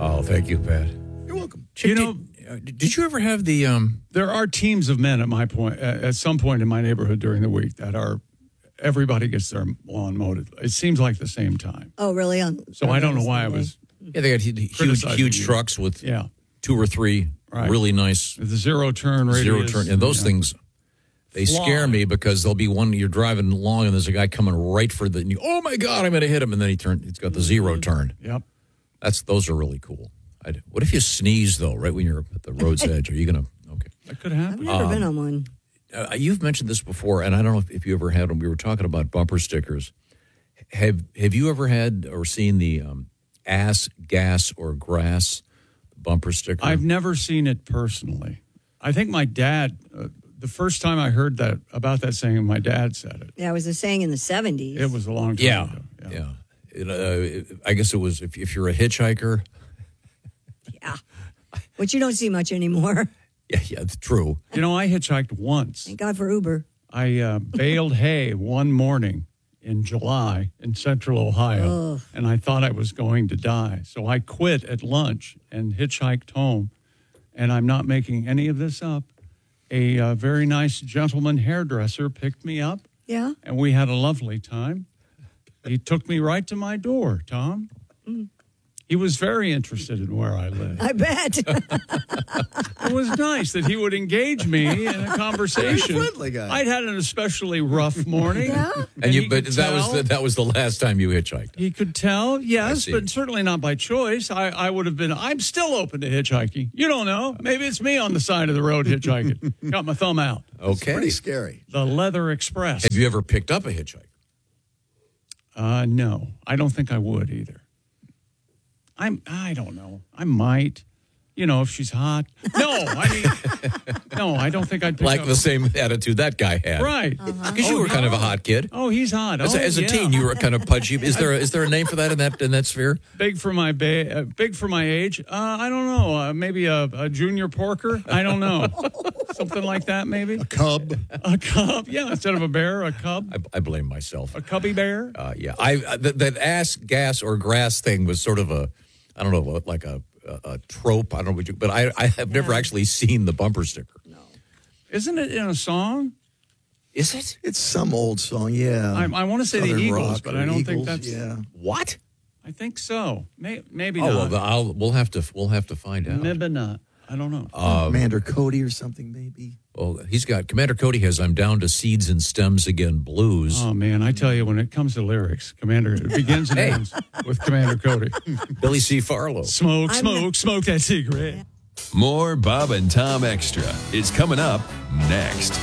Oh, thank you, Pat. You're welcome. Chick, did you ever have the... There are teams of men at some point in my neighborhood during the week that are... Everybody gets their lawn mowed. It seems like the same time. Oh, really? So I don't know why I was... Yeah, they got huge trucks with 2 or 3 really nice... The zero-turn radius. Zero-turn. And those things, they scare me because there'll be one, you're driving along and there's a guy coming right for the... oh, my God, I'm going to hit him. And then it's got the zero turn. Yep. Those are really cool. What if you sneeze, though, right when you're at the road's edge? Are you going to... Okay. That could happen. I've never been on one. You've mentioned this before, and I don't know if you ever had them. We were talking about bumper stickers. Have you ever had or seen the ass, gas, or grass bumper sticker? I've never seen it personally. I think my dad, the first time I heard about that saying, my dad said it. Yeah, it was a saying in the 70s. It was a long time ago. Yeah. I guess it was if you're a hitchhiker. Yeah. Which you don't see much anymore. Yeah, it's true. You know, I hitchhiked once. Thank God for Uber. I baled hay one morning in July in central Ohio, and I thought I was going to die. So I quit at lunch and hitchhiked home, and I'm not making any of this up. A very nice gentleman hairdresser picked me up, and we had a lovely time. He took me right to my door, Tom. He was very interested in where I live. I bet. It was nice that he would engage me in a conversation. Friendly guy. I'd had an especially rough morning. Yeah. But that was the last time you hitchhiked. He could tell, yes, but certainly not by choice. I would have been. I'm still open to hitchhiking. You don't know. Maybe it's me on the side of the road hitchhiking. Got my thumb out. Okay. It's pretty scary. The Leather Express. Have you ever picked up a hitchhiker? No, I don't think I would either. I don't know. I might. You know, if she's hot. No, I don't think I'd pick up. The same attitude that guy had. Right. Because you were kind of a hot kid. Oh, he's hot. As a teen, you were kind of pudgy. Is there a name for that in that sphere? Big for my age. I don't know. Maybe a junior porker. I don't know. Something like that, maybe. A cub. A cub. Yeah, instead of a bear, a cub. I blame myself. A cubby bear. Yeah. That ass, gas, or grass thing was sort of like a trope. I don't know what but I have never actually seen the bumper sticker. No. Isn't it in a song? Is it? It's some old song, yeah. I want to say Southern the Eagles, rock but or I don't think Eagles, that's. Yeah. What? I think so. Maybe not. not. We'll have to find out. Maybe not. I don't know. Commander Cody or something, maybe. Well, Commander Cody has "I'm Down to Seeds and Stems Again" blues. Oh man, I tell you, when it comes to lyrics, it begins and ends with Commander Cody. Billy C. Farlow. Smoke that cigarette. More Bob and Tom Extra is coming up next.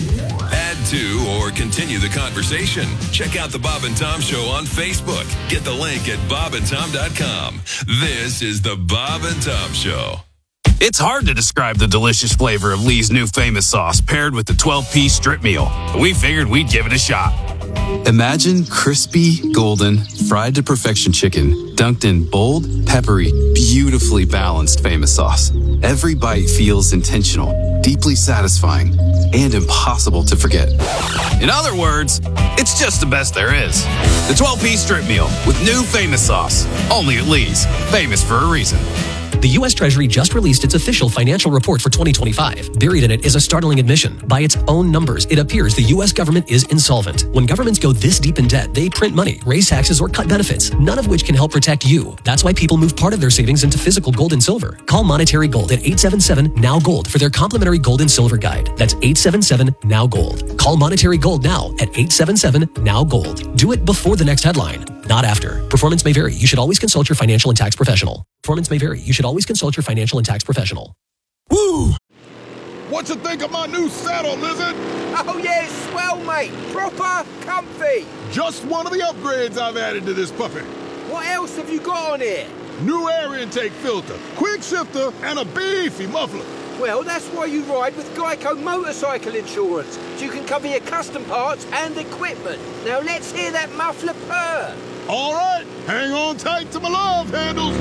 Add to or continue the conversation. Check out the Bob and Tom Show on Facebook. Get the link at bobandtom.com. This is the Bob and Tom Show. It's hard to describe the delicious flavor of Lee's new famous sauce paired with the 12-piece strip meal, but we figured we'd give it a shot. Imagine crispy, golden, fried to perfection chicken dunked in bold, peppery, beautifully balanced famous sauce. Every bite feels intentional, deeply satisfying, and impossible to forget. In other words, it's just the best there is. The 12-piece strip meal with new famous sauce. Only at Lee's. Famous for a reason. The U.S. Treasury just released its official financial report for 2025. Buried in it is a startling admission. By its own numbers, it appears the U.S. government is insolvent. When governments go this deep in debt, they print money, raise taxes, or cut benefits, none of which can help protect you. That's why people move part of their savings into physical gold and silver. Call Monetary Gold at 877-NOW-GOLD for their complimentary gold and silver guide. That's 877-NOW-GOLD. Call Monetary Gold now at 877-NOW-GOLD. Do it before the next headline, not after. Performance may vary. You should always consult your financial and tax professional. Performance may vary. You should always consult your financial and tax professional. Woo! What you think of my new saddle, Lizard? Oh, yeah, it's swell, mate. Proper comfy. Just one of the upgrades I've added to this puppy. What else have you got on here? New air intake filter, quick shifter, and a beefy muffler. Well, that's why you ride with Geico Motorcycle Insurance, so you can cover your custom parts and equipment. Now let's hear that muffler purr. All right, hang on tight to my love handles.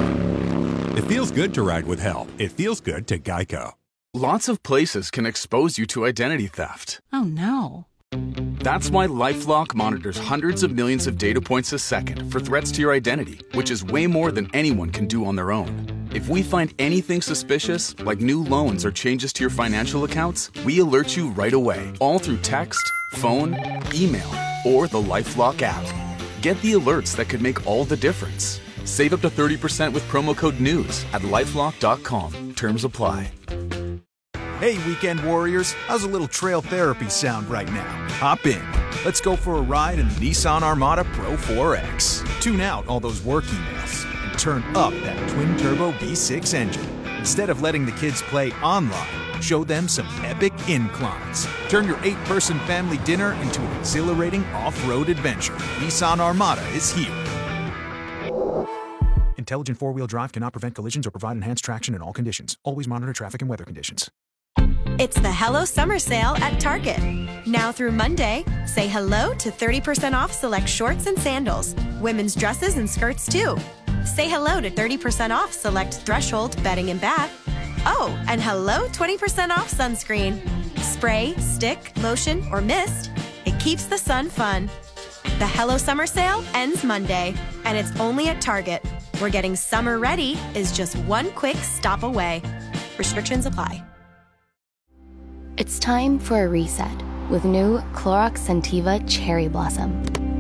It feels good to ride with help. It feels good to Geico. Lots of places can expose you to identity theft. Oh, no. That's why LifeLock monitors hundreds of millions of data points a second for threats to your identity, which is way more than anyone can do on their own. If we find anything suspicious, like new loans or changes to your financial accounts, we alert you right away, all through text, phone, email, or the LifeLock app. Get the alerts that could make all the difference. Save up to 30% with promo code NEWS at LifeLock.com. Terms apply. Hey, weekend warriors, how's a little trail therapy sound right now? Hop in. Let's go for a ride in the Nissan Armada Pro 4X. Tune out all those work emails and turn up that twin-turbo V6 engine. Instead of letting the kids play online, show them some epic inclines. Turn your 8-person family dinner into an exhilarating off-road adventure. Nissan Armada is here. Intelligent four-wheel drive cannot prevent collisions or provide enhanced traction in all conditions. Always monitor traffic and weather conditions. It's the Hello Summer Sale at Target. Now through Monday, say hello to 30% off select shorts and sandals, women's dresses and skirts too. Say hello to 30% off select Threshold bedding and bath. Oh, and hello 20% off sunscreen. Spray, stick, lotion, or mist. It keeps the sun fun. The Hello Summer Sale ends Monday, and it's only at Target, where getting summer ready is just one quick stop away. Restrictions apply. It's time for a reset with new Clorox Scentiva Cherry Blossom.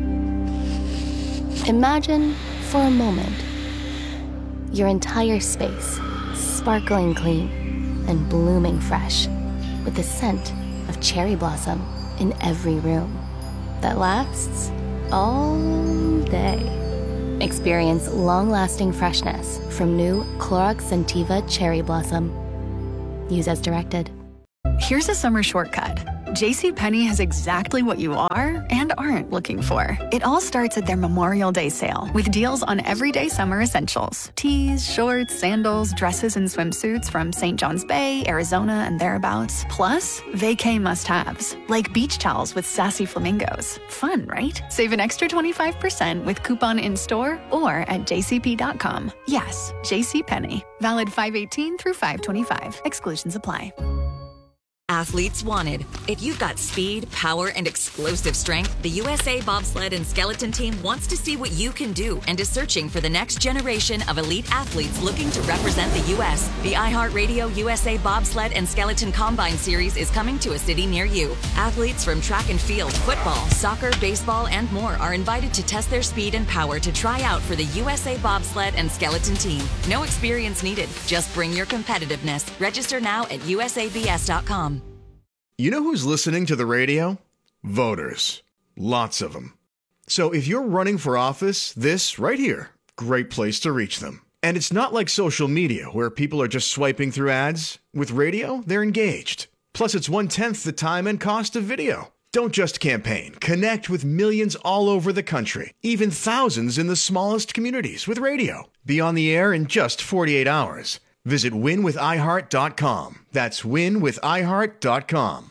Imagine, for a moment, your entire space sparkling clean and blooming fresh with the scent of cherry blossom in every room that lasts all day. Experience long-lasting freshness from new Clorox Scentiva Cherry Blossom. Use as directed. Here's a summer shortcut. JCPenney has exactly what you are and aren't looking for. It all starts at their Memorial Day sale with deals on everyday summer essentials. Tees, shorts, sandals, dresses, and swimsuits from St. John's Bay, Arizona, and thereabouts. Plus, vacay must-haves, like beach towels with sassy flamingos. Fun, right? Save an extra 25% with coupon in-store or at jcp.com. Yes, JCPenney. Valid 5/18 through 5/25. Exclusions apply. Athletes wanted. If you've got speed, power, and explosive strength, the USA Bobsled and Skeleton Team wants to see what you can do and is searching for the next generation of elite athletes looking to represent the U.S. The iHeartRadio USA Bobsled and Skeleton Combine Series is coming to a city near you. Athletes from track and field, football, soccer, baseball, and more are invited to test their speed and power to try out for the USA Bobsled and Skeleton Team. No experience needed. Just bring your competitiveness. Register now at usabs.com. You know who's listening to the radio? Voters. Lots of them. So if you're running for office, this right here, great place to reach them. And it's not like social media where people are just swiping through ads. With radio, they're engaged. Plus, it's 1/10 the time and cost of video. Don't just campaign. Connect with millions all over the country, even thousands in the smallest communities with radio. Be on the air in just 48 hours. Visit winwithiheart.com. That's winwithiheart.com.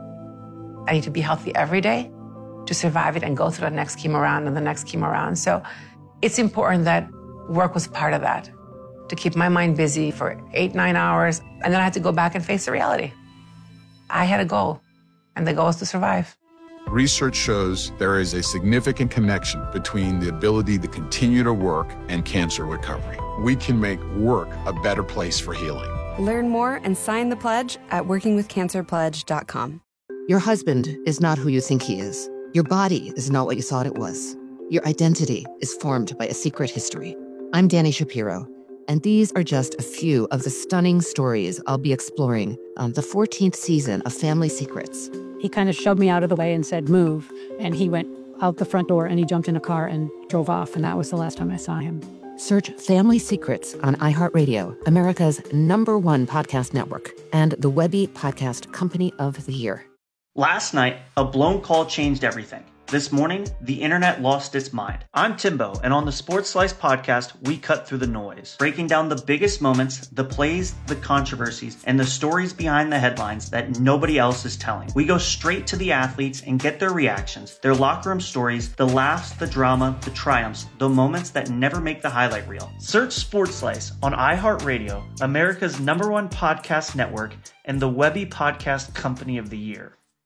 I need to be healthy every day to survive it and go through the next chemo round and the next chemo round. So it's important that work was part of that, to keep my mind busy for 8-9 hours. And then I had to go back and face the reality. I had a goal, and the goal is to survive. Research shows there is a significant connection between the ability to continue to work and cancer recovery. We can make work a better place for healing. Learn more and sign the pledge at workingwithcancerpledge.com. Your husband is not who you think he is. Your body is not what you thought it was. Your identity is formed by a secret history. I'm Dani Shapiro, and these are just a few of the stunning stories I'll be exploring on the 14th season of Family Secrets. He kind of shoved me out of the way and said, move. And he went out the front door and he jumped in a car and drove off. And that was the last time I saw him. Search Family Secrets on iHeartRadio, America's #1 podcast network, and the Webby Podcast Company of the Year. Last night, a blown call changed everything. This morning, the internet lost its mind. I'm Timbo, and on the Sports Slice podcast, we cut through the noise, breaking down the biggest moments, the plays, the controversies, and the stories behind the headlines that nobody else is telling. We go straight to the athletes and get their reactions, their locker room stories, the laughs, the drama, the triumphs, the moments that never make the highlight reel. Search Sports Slice on iHeartRadio, America's #1 podcast network, and the Webby Podcast Company of the Year.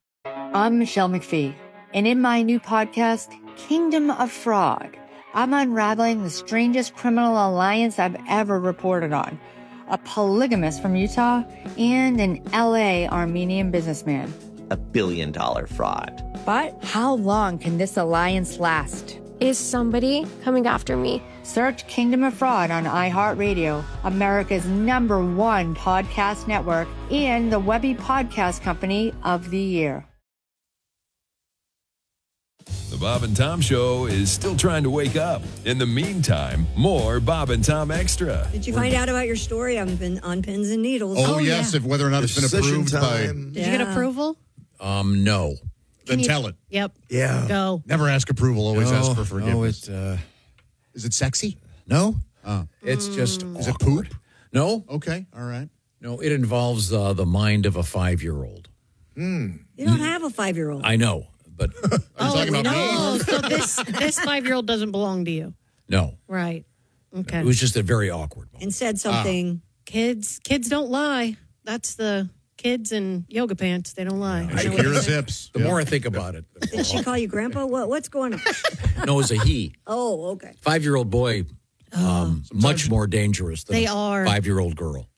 I'm Michelle McPhee, and in my new podcast, Kingdom of Fraud, I'm unraveling the strangest criminal alliance I've ever reported on. A polygamist from Utah and an LA Armenian businessman. $1 billion fraud. But how long can this alliance last? Is somebody coming after me? Search Kingdom of Fraud on iHeartRadio, America's #1 podcast network, and the Webby Podcast Company of the Year. The Bob and Tom Show is still trying to wake up. In the meantime, more Bob and Tom Extra. Did you find out about your story on Pins and Needles? Oh yes, if whether or not it's been approved by. Did you get approval? No. Then you- tell it. Yep. Yeah. Go. Never ask approval. Always ask for forgiveness. Is it sexy? No. It's just. Is it poop? No. Okay. All right. No, it involves the mind of a 5-year-old. You don't have a 5-year-old. I know, but So this 5-year-old doesn't belong to you. no. Right. Okay. It was just a very awkward moment. And said something. Kids don't lie. That's the kids in yoga pants. They don't lie. Shakira zips. The more I think about it, Did she call you grandpa? What's going on? no, it was a he. Oh, okay. 5-year-old boy, much more dangerous than They a are. 5-year-old girl.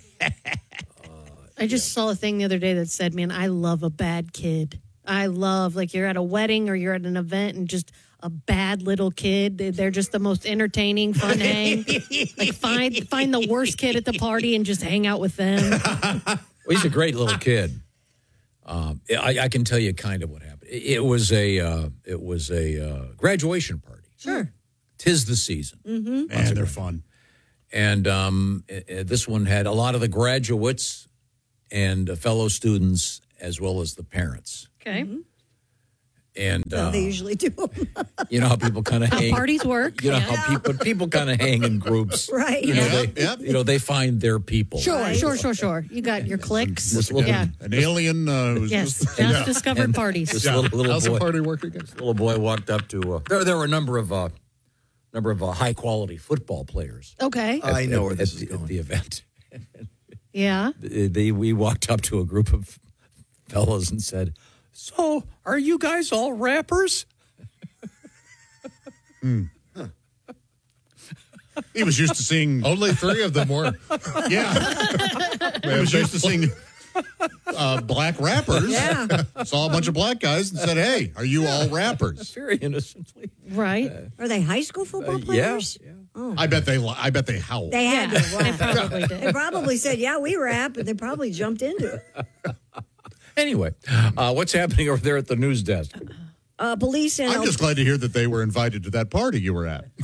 I just saw a thing the other day that said, man, I love a bad kid. I love, like, you're at a wedding or you're at an event and just a bad little kid. They're just the most entertaining, fun hang. Like, find the worst kid at the party and just hang out with them. Well, he's a great little kid. I can tell you kind of what happened. It was a graduation party. Sure. 'Tis the season. Mm-hmm. Man, they're fun. And this one had a lot of the graduates and fellow students as well as the parents. Okay. And Well, they usually do. you know how people kind of How hang. parties work. You know Yeah. how people kind of hang in groups. Right. You know, they find their people. Sure. You got your cliques. This little, Yeah. An alien. Who's Yes. just- Just discovered parties. This little How's boy. the party work again? This little boy walked up to. There were a number of high quality football players. Okay. I know where this is going. At the event. Yeah. We walked up to a group of fellas and said, "So, are you guys all rappers?" He was used to seeing. Only 3 of them were. Yeah. He was used to seeing black rappers. Yeah. Saw a bunch of black guys and said, "Hey, are you all rappers?" Very innocently. Right. Are they high school football players? Yeah. Oh. I bet they howled. They had to. They probably did. They probably said, yeah, we rap, and they probably jumped into it. Anyway, what's happening over there at the news desk? Police and I'm just glad to hear that they were invited to that party you were at.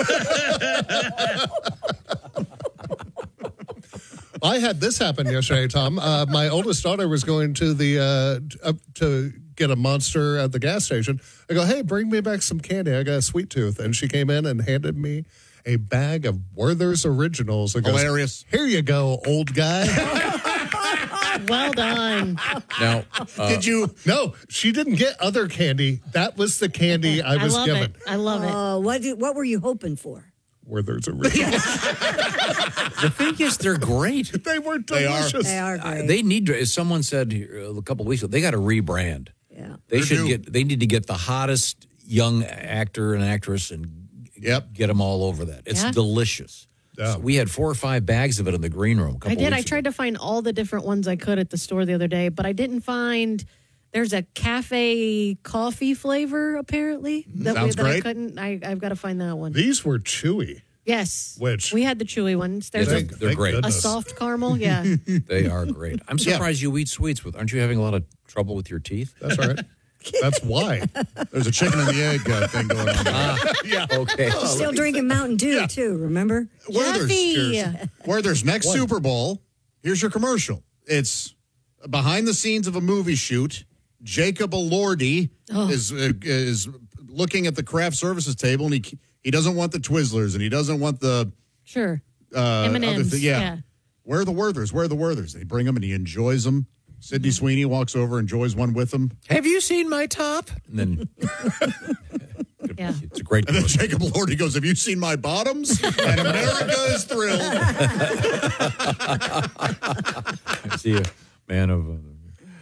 I had this happen yesterday, Tom. My oldest daughter was going to to get a Monster at the gas station. I go, hey, bring me back some candy. I got a sweet tooth. And she came in and handed me a bag of Werther's Originals. And goes, hilarious. Here you go, old guy. Well done. Now, did you? No, she didn't get other candy. That was the candy I was love given. it. I love it. What were you hoping for? Werther's Originals. The thing is, they're great. They were delicious. They are great. They need to, as someone said here a couple of weeks ago, they got to rebrand. Yeah. They need to get the hottest young actor and actress and get them all over that. It's Yeah. delicious. Yeah. So we had 4 or 5 bags of it in the green room. I did. I tried to find all the different ones I could at the store the other day, but I didn't find. There's a cafe coffee flavor apparently Sounds that I great. couldn't. I've got to find that one. These were chewy. Yes. Which? We had the chewy ones. There's They're great. a soft caramel. Yeah. They are great. I'm surprised you eat sweets with. Aren't you having a lot of trouble with your teeth? That's all right. That's why. There's a chicken and the egg thing going on. Yeah. Okay. Still drinking Mountain Dew, too, remember? Werther's next Super Bowl. Here's your commercial. It's behind the scenes of a movie shoot. Jacob Elordi is looking at the craft services table, and he doesn't want the Twizzlers, and he doesn't want the M&Ms. Yeah. Where are the Werthers? Where are the Werthers? They bring them, and he enjoys them. Sydney Sweeney walks over, enjoys one with him. Have you seen my top? And then Yeah. it's a great. And then Jacob Elordi goes, "Have you seen my bottoms?" And America is thrilled. See a man of.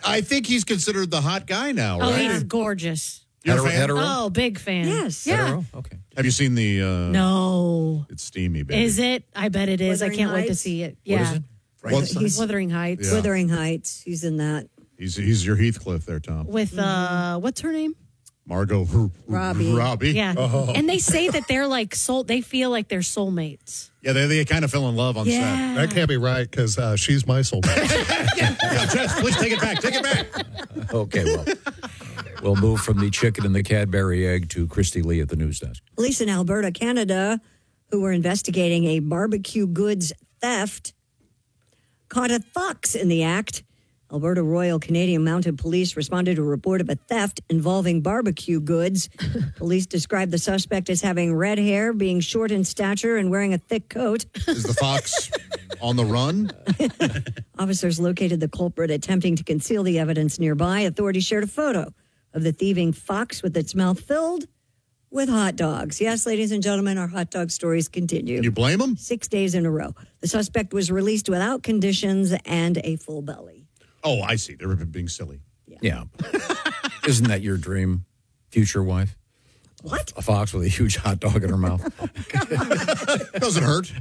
I think he's considered the hot guy now, Oh, right? he's gorgeous. You're a fan? Hetero? Oh, big fan. Yes. Yeah. Hetero? Okay. Have you seen the... No. It's steamy, baby. Is it? I bet it is. Wuthering I can't wait to Heights? see it. What Yeah. is it? He's Wuthering Heights. Yeah. Wuthering Heights. He's in that. He's your Heathcliff there, Tom. With, what's her name? Margot Robbie. Yeah. Oh. And they say that they're like they feel like they're soulmates. Yeah, they kind of fell in love on Yeah. set. That can't be right because she's my soulmate. Yeah, Jess, please take it back. Take it back. Okay, well, we'll move from the chicken and the Cadbury egg to Christy Lee at the news desk. Police in Alberta, Canada, who were investigating a barbecue goods theft, caught a fox in the act. Alberta Royal Canadian Mounted Police responded to a report of a theft involving barbecue goods. Police described the suspect as having red hair, being short in stature, and wearing a thick coat. Is the fox on the run? Officers located the culprit attempting to conceal the evidence nearby. Authorities shared a photo of the thieving fox with its mouth filled with hot dogs. Yes, ladies and gentlemen, our hot dog stories continue. Can you blame him? 6 days in a row. The suspect was released without conditions and a full belly. Oh, I see. They're being silly. Yeah. Isn't that your dream, future wife? What? A fox with a huge hot dog in her mouth. Doesn't hurt.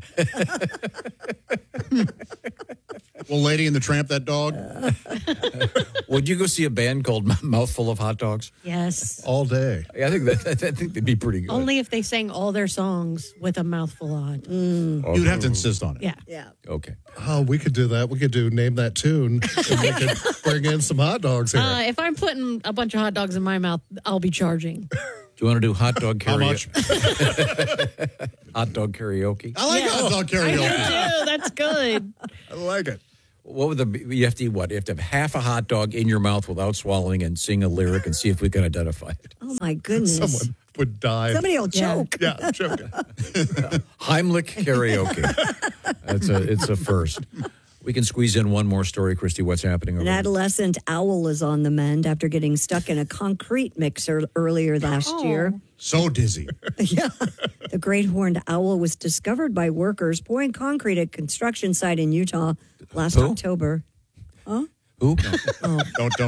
Well, Lady and the Tramp, that dog. Would you go see a band called Mouthful of Hot Dogs? Yes. All day. Yeah, I think they'd be pretty good. Only if they sang all their songs with a mouthful on. You'd have to insist on it. Yeah. Yeah. Okay. Oh, we could do that. We could name that tune, and we could bring in some hot dogs here. If I'm putting a bunch of hot dogs in my mouth, I'll be charging. Do you want to do hot dog How much? karaoke? Hot dog karaoke? I like hot dog karaoke. I do. That's good. I like it. What would you have to eat what? You have to have half a hot dog in your mouth without swallowing and sing a lyric and see if we can identify it. Oh, my goodness. Someone would die. Somebody will choke. Yeah, I'm joking. Heimlich karaoke. It's a first. We can squeeze in one more story, Christy. What's happening over An there? adolescent owl is on the mend after getting stuck in a concrete mixer earlier last year. So dizzy. Yeah. The great horned owl was discovered by workers pouring concrete at a construction site in Utah last October. Huh? Who? Don't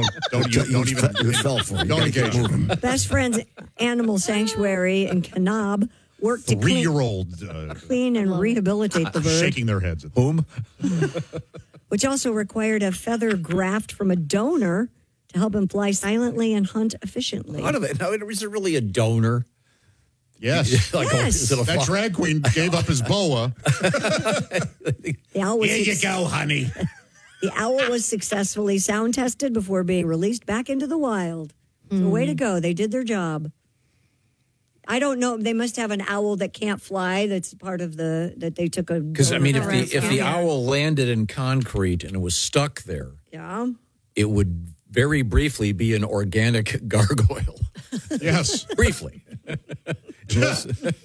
engage him. Best Friends Animal Sanctuary in Kanab worked to clean and rehabilitate the bird, shaking their heads. Whom? which also required a feather graft from a donor to help him fly silently and hunt efficiently. How do they? Now, is it really a donor? Yes. Is it a That drag queen gave up his boa. The owl was Here you go, honey. The owl was successfully sound tested before being released back into the wild. So way to go. They did their job. I don't know. They must have an owl that can't fly. That's part of that they took a. Because I mean, if the owl landed in concrete and it was stuck there, yeah, it would very briefly be an organic gargoyle. Yes, briefly. Did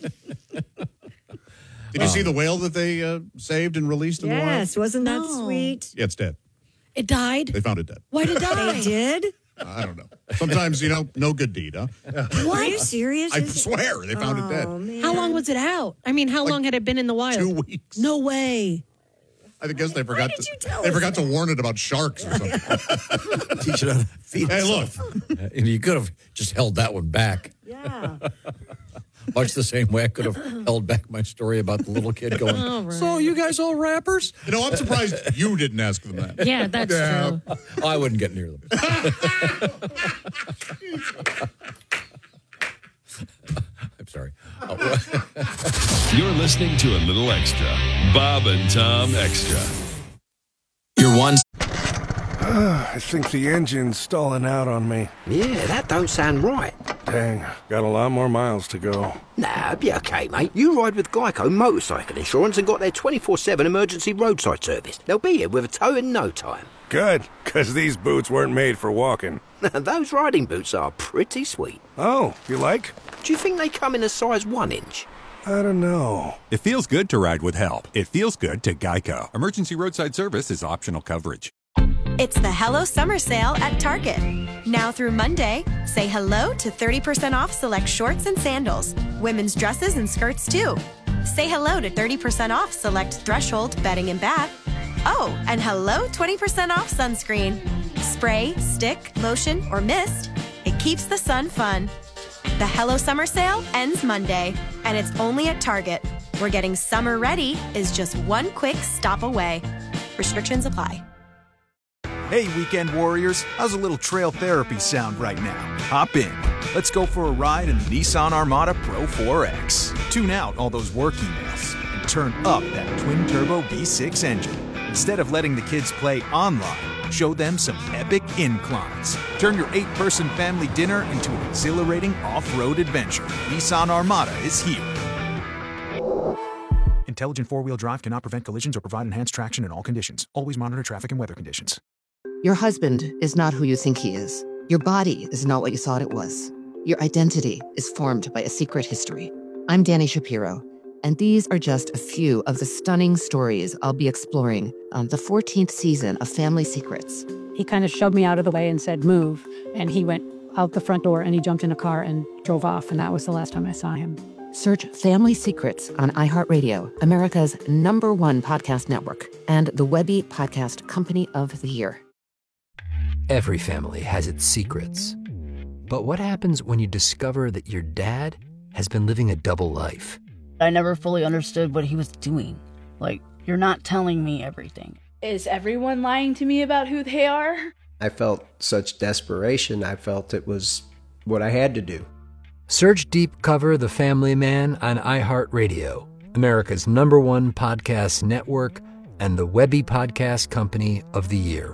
you see the whale that they saved and released in the wild? Yes, wasn't that sweet? Yeah, it's dead. It died? They found it dead. Why did it die? They did? I don't know. Sometimes, no good deed, huh? What? Are you serious? I swear they found it dead. Man. How long was it out? I mean, how long had it been in the wild? 2 weeks. No way. I guess they forgot to warn it about sharks or something. Teach it how to feed Hey, look. And you could have just held that one back. Yeah. Much the same way I could have held back my story about the little kid going, so you guys all rappers? I'm surprised you didn't ask them that. Yeah, that's true. I wouldn't get near them. I'm sorry. You're listening to a little extra. Bob and Tom Extra. You're one. I think the engine's stalling out on me. Yeah, that don't sound right. Dang, got a lot more miles to go. Nah, be okay, mate. You ride with Geico Motorcycle Insurance and got their 24/7 emergency roadside service. They'll be here with a tow in no time. Good, because these boots weren't made for walking. Those riding boots are pretty sweet. Oh, you like? Do you think they come in a size 1 inch? I don't know. It feels good to ride with help. It feels good to Geico. Emergency roadside service is optional coverage. It's the Hello Summer Sale at Target. Now through Monday, say hello to 30% off select shorts and sandals. Women's dresses and skirts too. Say hello to 30% off select Threshold bedding and bath. Oh, and hello 20% off sunscreen. Spray, stick, lotion, or mist, it keeps the sun fun. The Hello Summer Sale ends Monday, and it's only at Target, where getting summer ready is just one quick stop away. Restrictions apply. Hey, weekend warriors, how's a little trail therapy sound right now? Hop in. Let's go for a ride in the Nissan Armada Pro 4X. Tune out all those work emails and turn up that twin-turbo V6 engine. Instead of letting the kids play online, show them some epic inclines. Turn your 8-person family dinner into an exhilarating off-road adventure. Nissan Armada is here. Intelligent four-wheel drive cannot prevent collisions or provide enhanced traction in all conditions. Always monitor traffic and weather conditions. Your husband is not who you think he is. Your body is not what you thought it was. Your identity is formed by a secret history. I'm Danny Shapiro, and these are just a few of the stunning stories I'll be exploring on the 14th season of Family Secrets. He kind of shoved me out of the way and said, move. And he went out the front door and he jumped in a car and drove off. And that was the last time I saw him. Search Family Secrets on iHeartRadio, America's #1 podcast network, and the Webby Podcast Company of the Year. Every family has its secrets. But what happens when you discover that your dad has been living a double life? I never fully understood what he was doing. Like, you're not telling me everything. Is everyone lying to me about who they are? I felt such desperation. I felt it was what I had to do. Search Deep Cover The Family Man on iHeartRadio, America's #1 podcast network, and the Webby Podcast Company of the Year.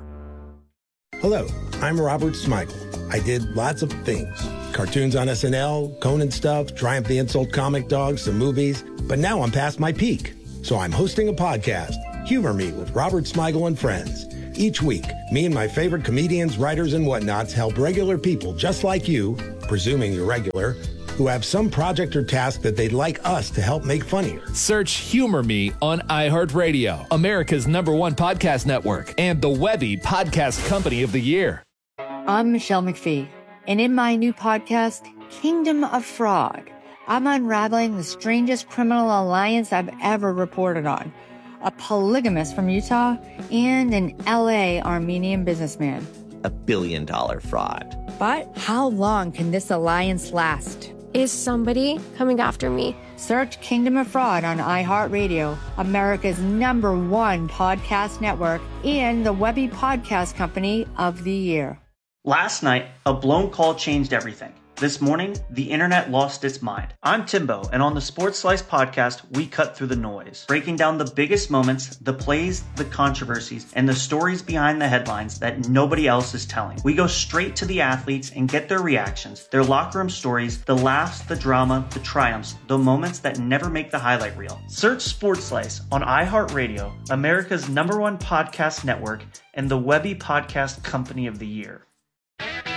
Hello, I'm Robert Smigel. I did lots of things. Cartoons on SNL, Conan stuff, Triumph the Insult Comic Dog, some movies. But now I'm past my peak. So I'm hosting a podcast, Humor Me with Robert Smigel and Friends. Each week, me and my favorite comedians, writers, and whatnots help regular people just like you, presuming you're regular, who have some project or task that they'd like us to help make funnier. Search Humor Me on iHeartRadio, America's #1 podcast network, and the Webby Podcast Company of the Year. I'm Michelle McPhee, and in my new podcast, Kingdom of Frog, I'm unraveling the strangest criminal alliance I've ever reported on. A polygamist from Utah and an LA Armenian businessman. $1 billion fraud. But how long can this alliance last? Is somebody coming after me? Search Kingdom of Fraud on iHeartRadio, America's #1 podcast network, and the Webby Podcast Company of the Year. Last night, a blown call changed everything. This morning, the internet lost its mind. I'm Timbo, and on the Sports Slice podcast, we cut through the noise, breaking down the biggest moments, the plays, the controversies, and the stories behind the headlines that nobody else is telling. We go straight to the athletes and get their reactions, their locker room stories, the laughs, the drama, the triumphs, the moments that never make the highlight reel. Search Sports Slice on iHeartRadio, America's #1 podcast network, and the Webby Podcast Company of the Year.